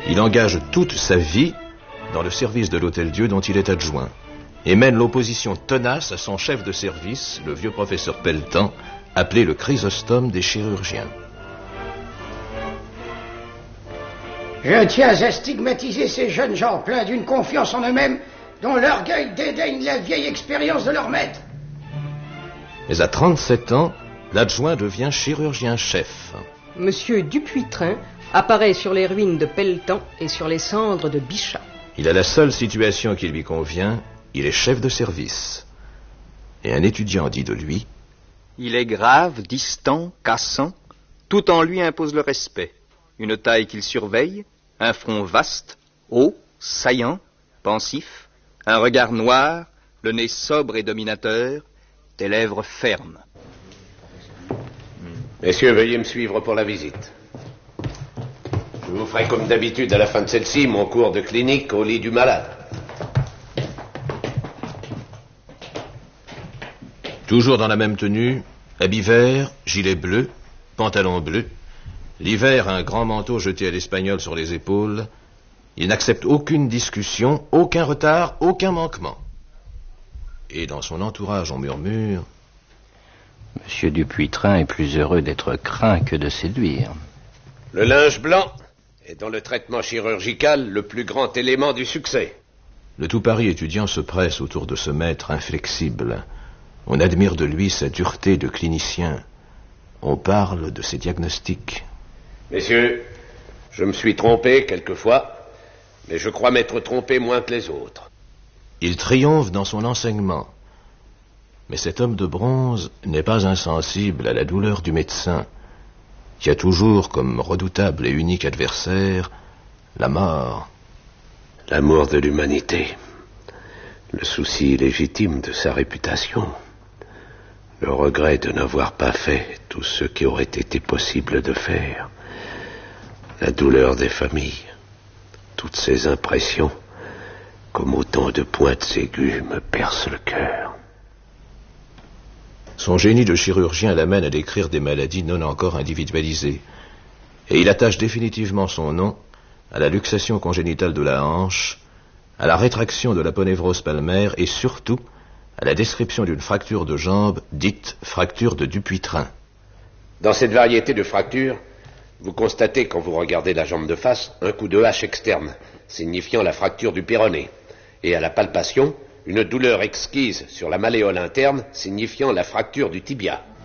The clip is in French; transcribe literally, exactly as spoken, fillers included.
Il engage toute sa vie dans le service de l'Hôtel-Dieu dont il est adjoint et mène l'opposition tenace à son chef de service, le vieux professeur Pelletan, appelé le Chrysostome des chirurgiens. Je tiens à stigmatiser ces jeunes gens pleins d'une confiance en eux-mêmes dont l'orgueil dédaigne la vieille expérience de leur maître. Mais à trente-sept ans, l'adjoint devient chirurgien-chef. Monsieur Dupuytren apparaît sur les ruines de Pelletan et sur les cendres de Bichat. Il a la seule situation qui lui convient, il est chef de service. Et un étudiant dit de lui: il est grave, distant, cassant, tout en lui impose le respect. Une taille qu'il surveille, un front vaste, haut, saillant, pensif, un regard noir, le nez sobre et dominateur, des lèvres fermes. Messieurs, veuillez me suivre pour la visite. Je vous ferai comme d'habitude à la fin de celle-ci mon cours de clinique au lit du malade. Toujours dans la même tenue, habit vert, gilet bleu, pantalon bleu, l'hiver un grand manteau jeté à l'espagnol sur les épaules, il n'accepte aucune discussion, aucun retard, aucun manquement. Et dans son entourage on murmure: Monsieur Dupuytren est plus heureux d'être craint que de séduire. Le linge blanc est dans le traitement chirurgical le plus grand élément du succès. Le tout Paris étudiant se presse autour de ce maître inflexible. On admire de lui sa dureté de clinicien. On parle de ses diagnostics. Messieurs, je me suis trompé quelquefois, mais je crois m'être trompé moins que les autres. Il triomphe dans son enseignement. Mais cet homme de bronze n'est pas insensible à la douleur du médecin, qui a toujours comme redoutable et unique adversaire la mort. L'amour de l'humanité, le souci légitime de sa réputation, le regret de n'avoir pas fait tout ce qui aurait été possible de faire, la douleur des familles, toutes ces impressions, comme autant de pointes aiguës, me percent le cœur. Son génie de chirurgien l'amène à décrire des maladies non encore individualisées, et il attache définitivement son nom à la luxation congénitale de la hanche, à la rétraction de l'aponévrose palmaire et surtout à la description d'une fracture de jambe dite fracture de Dupuytren. Dans cette variété de fractures, vous constatez, quand vous regardez la jambe de face, un coup de hache externe, signifiant la fracture du péroné, et à la palpation, une douleur exquise sur la malléole interne, signifiant la fracture du tibia.